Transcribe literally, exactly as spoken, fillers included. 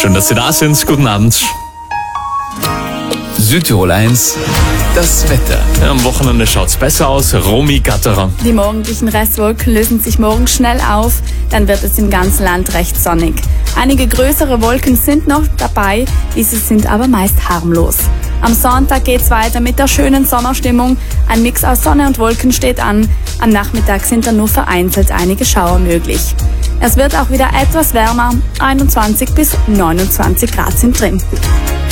Schön, dass Sie da sind. Guten Abend. Südtirol eins, das Wetter. Ja, am Wochenende schaut's besser aus. Romy Gatterer. Die morgendlichen Restwolken lösen sich morgen schnell auf, dann wird es im ganzen Land recht sonnig. Einige größere Wolken sind noch dabei, diese sind aber meist harmlos. Am Sonntag geht's weiter mit der schönen Sommerstimmung. Ein Mix aus Sonne und Wolken steht an. Am Nachmittag sind dann nur vereinzelt einige Schauer möglich. Es wird auch wieder etwas wärmer, einundzwanzig bis neunundzwanzig Grad sind drin.